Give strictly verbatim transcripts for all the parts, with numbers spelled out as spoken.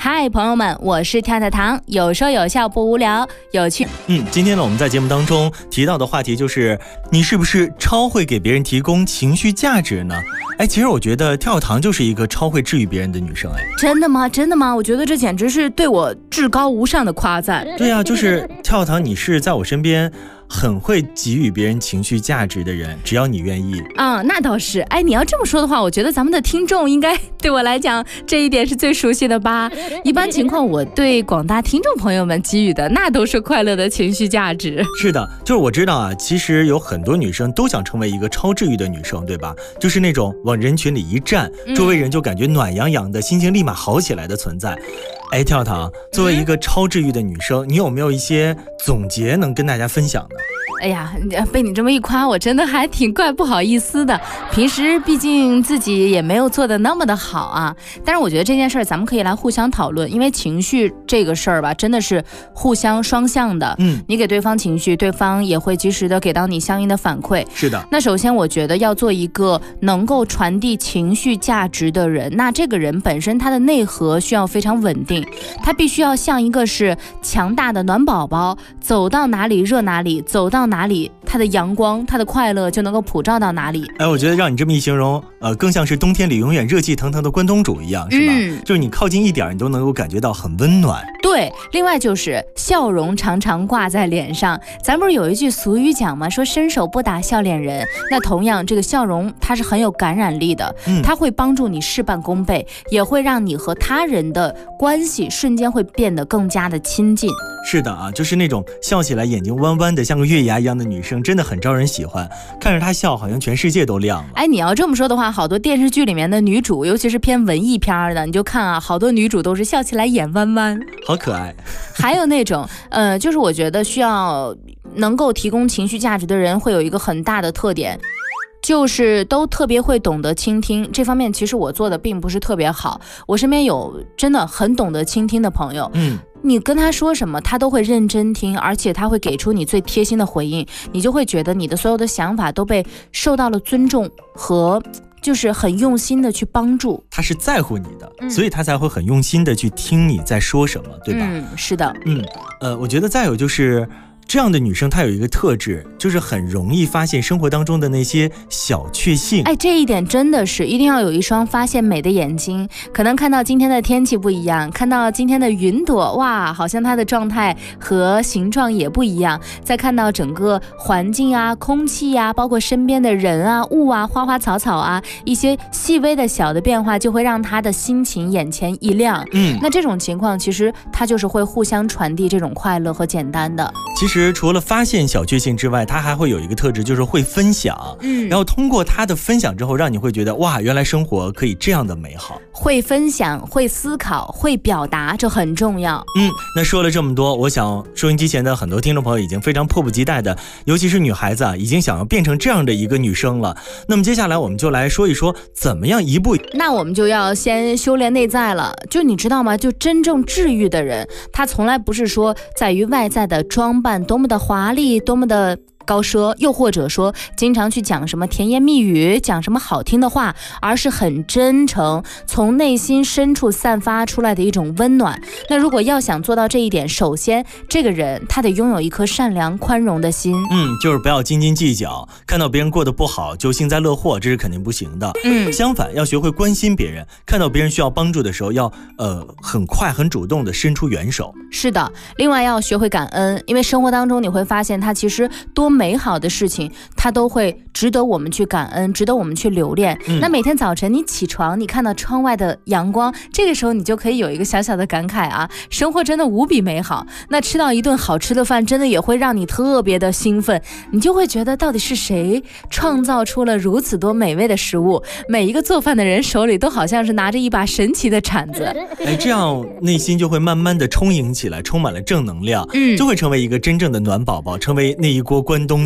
嗨，朋友们，我是跳跳糖，有说有笑不无聊，有趣。 嗯，今天呢，我们在节目当中提到的话题就是，你是不是超会给别人提供情绪价值呢？哎，其实我觉得跳跳糖就是一个超会治愈别人的女生。哎， 真的吗？真的吗？我觉得这简直是对我至高无上的夸赞。 对啊，就是跳跳糖，你是在我身边很会给予别人情绪价值的人，只要你愿意啊、嗯，那倒是。哎，你要这么说的话，我觉得咱们的听众应该对我来讲这一点是最熟悉的吧。一般情况，我对广大听众朋友们给予的那都是快乐的情绪价值。 是的，就是我知道啊，其实有很多女生都想成为一个超治愈的女生，对吧？就是那种往人群里一站，周围人就感觉暖洋洋的，心情立马好起来的存在。哎，跳糖，作为一个超治愈的女生，你有没有一些总结能跟大家分享呢？ 哎呀，被你这么一夸，我真的还挺怪不好意思的。平时毕竟自己也没有做的那么的好啊，但是我觉得这件事儿咱们可以来互相讨论，因为情绪这个事儿吧，真的是互相双向的。嗯，你给对方情绪，对方也会及时的给到你相应的反馈。 是的。 那首先我觉得要做一个能够传递情绪价值的人，那这个人本身他的内核需要非常稳定，他必须要像一个是强大的暖宝宝，走到哪里热哪里，走到哪里他的阳光他的快乐就能够普照到哪里。 哎，我觉得让你这么一形容，呃，更像是冬天里永远热气腾腾的关东煮一样，是吧？嗯，就是你靠近一点，你都能够感觉到很温暖。 对，另外就是笑容常常挂在脸上。咱不是有一句俗语讲吗？说伸手不打笑脸人。那同样，这个笑容它是很有感染力的，嗯，它会帮助你事半功倍，也会让你和他人的关系瞬间会变得更加的亲近。 是的啊，就是那种笑起来眼睛弯弯的像个月牙一样的女生，真的很招人喜欢，看着她笑好像全世界都亮了。 哎，你要这么说的话，好多电视剧里面的女主，尤其是偏文艺片的，你就看啊，好多女主都是笑起来眼弯弯， 好可爱。 还有那种呃，就是我觉得需要能够提供情绪价值的人会有一个很大的特点，就是都特别会懂得倾听。这方面其实我做的并不是特别好，我身边有真的很懂得倾听的朋友，嗯，你跟他说什么他都会认真听，而且他会给出你最贴心的回应，你就会觉得你的所有的想法都被受到了尊重和就是很用心的去帮助。 他是在乎你的，嗯，所以他才会很用心的去听你在说什么，对吧？ 嗯，是的。 嗯，呃，我觉得再有就是这样的女生她有一个特质，就是很容易发现生活当中的那些小确幸。 哎，这一点真的是一定要有一双发现美的眼睛，可能看到今天的天气不一样，看到今天的云朵，哇，好像它的状态和形状也不一样，再看到整个环境啊，空气啊，包括身边的人啊，物啊，花花草草啊，一些细微的小的变化就会让他的心情眼前一亮。嗯，那这种情况其实它就是会互相传递这种快乐和简单的。 其实除了发现小确幸之外，他还会有一个特质，就是会分享。嗯，然后通过他的分享之后，让你会觉得哇，原来生活可以这样的美好。 会分享，会思考，会表达，这很重要。 嗯，那说了这么多，我想收音机前的很多听众朋友已经非常迫不及待的，尤其是女孩子啊，已经想要变成这样的一个女生了。那么接下来我们就来说一说怎么样一步。 那我们就要先修炼内在了。就你知道吗？就真正治愈的人，他从来不是说在于外在的装扮多么的华丽，多么的高奢，又或者说经常去讲什么甜言蜜语，讲什么好听的话，而是很真诚，从内心深处散发出来的一种温暖。那如果要想做到这一点，首先这个人他得拥有一颗善良宽容的心。 嗯，就是不要斤斤计较，看到别人过得不好就幸灾乐祸，这是肯定不行的。嗯，相反要学会关心别人，看到别人需要帮助的时候要呃很快很主动的伸出援手。 是的，另外要学会感恩，因为生活当中你会发现它其实多美好的事情它都会值得我们去感恩，值得我们去留恋。嗯，那每天早晨你起床，你看到窗外的阳光，这个时候你就可以有一个小小的感慨啊，生活真的无比美好。那吃到一顿好吃的饭，真的也会让你特别的兴奋，你就会觉得到底是谁创造出了如此多美味的食物，每一个做饭的人手里都好像是拿着一把神奇的铲子。 哎，这样内心就会慢慢的充盈起来，充满了正能量，嗯，就会成为一个真正的暖宝宝，成为那一锅关东煮。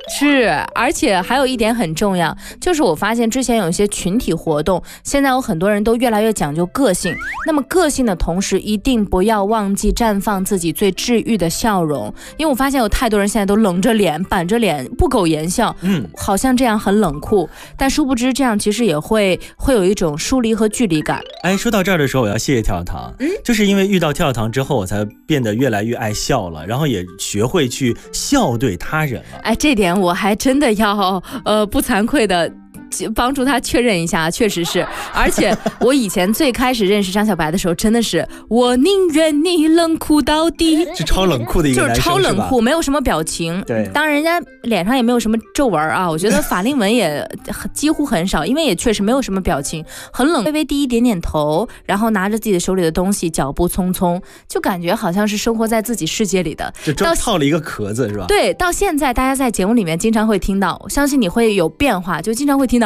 是，而且还有一点很重要，就是我发现之前有一些群体活动，现在有很多人都越来越讲究个性。那么个性的同时，一定不要忘记绽放自己最治愈的笑容。因为我发现有太多人现在都冷着脸、板着脸、不苟言笑，嗯，好像这样很冷酷，但殊不知这样其实也会会有一种疏离和距离感。 哎，说到这儿的时候，我要谢谢跳跳糖，嗯，就是因为遇到跳跳糖之后，我才变得越来越爱笑了，然后也学会去笑对他人了。 哎，这点我还真的要呃不惭愧的帮助他确认一下，确实是。而且我以前最开始认识张小白的时候，真的是我宁愿你冷酷到底， 是超冷酷的一个男生， 就是超冷酷，没有什么表情。 对， 当然人家脸上也没有什么皱纹啊，我觉得法令纹也几乎很少，因为也确实没有什么表情，很冷，微微低一点点头，然后拿着自己的手里的东西，脚步匆匆，就感觉好像是生活在自己世界里的， 就套了一个壳子是吧？ 对，到现在大家在节目里面经常会听到，我相信你会有变化，就经常会听到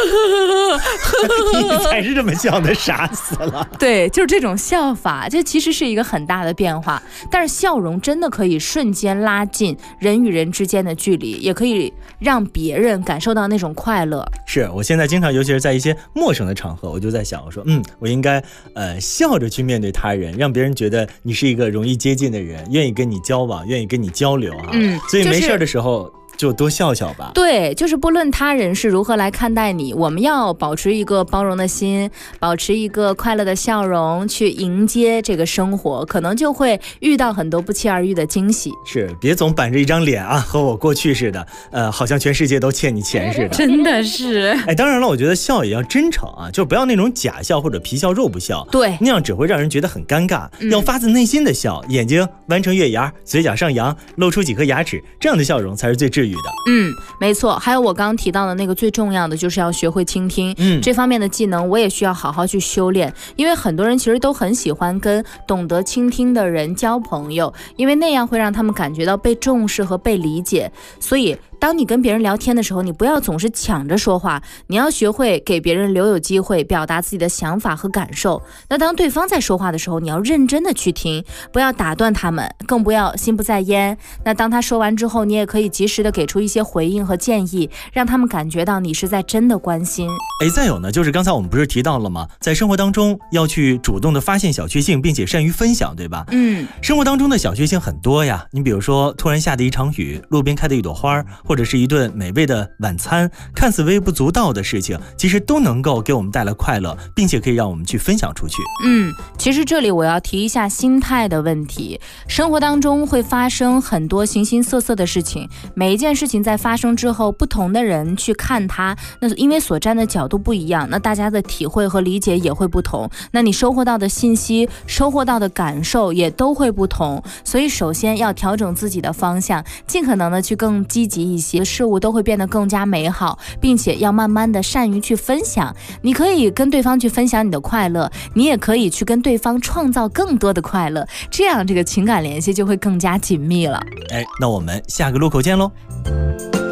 你才是这么笑的，傻死了。 对，就是这种笑法，这其实是一个很大的变化。但是笑容真的可以瞬间拉近人与人之间的距离，也可以让别人感受到那种快乐。 是我现在经常，尤其是在一些陌生的场合，我就在想，我说，嗯，我应该呃笑着去面对他人，让别人觉得你是一个容易接近的人，愿意跟你交往，愿意跟你交流啊。嗯，所以没事的时候。就是就多笑笑吧。 对，就是不论他人是如何来看待你，我们要保持一个包容的心，保持一个快乐的笑容，去迎接这个生活，可能就会遇到很多不期而遇的惊喜。 是，别总板着一张脸啊，和我过去似的，呃，好像全世界都欠你钱似的。 真的是。 哎，当然了，我觉得笑也要真诚啊，就不要那种假笑或者皮笑肉不笑。 对， 那样只会让人觉得很尴尬。嗯、要发自内心的笑，眼睛弯成月牙，嘴角上扬，露出几颗牙齿，这样的笑容才是最治愈的。 嗯，没错。还有我刚刚提到的那个最重要的，就是要学会倾听。嗯，这方面的技能我也需要好好去修炼，因为很多人其实都很喜欢跟懂得倾听的人交朋友，因为那样会让他们感觉到被重视和被理解。所以当你跟别人聊天的时候，你不要总是抢着说话，你要学会给别人留有机会表达自己的想法和感受。那当对方在说话的时候，你要认真的去听，不要打断他们，更不要心不在焉。那当他说完之后，你也可以及时的给出一些回应和建议，让他们感觉到你是在真的关心。 哎，再有呢，就是刚才我们不是提到了吗？在生活当中要去主动的发现小确幸，并且善于分享，对吧？嗯，生活当中的小确幸很多呀。你比如说，突然下的一场雨，路边开的一朵花，或者是一顿美味的晚餐，看似微不足道的事情，其实都能够给我们带来快乐，并且可以让我们去分享出去。 嗯，其实这里我要提一下心态的问题。生活当中会发生很多形形色色的事情，每一件事情在发生之后，不同的人去看它，那因为所站的角度不一样，那大家的体会和理解也会不同，那你收获到的信息，收获到的感受也都会不同。所以首先要调整自己的方向，尽可能的去更积极一些，事物都会变得更加美好，并且要慢慢的善于去分享。你可以跟对方去分享你的快乐，你也可以去跟对方创造更多的快乐，这样这个情感联系就会更加紧密了。 哎，那我们下个路口见喽。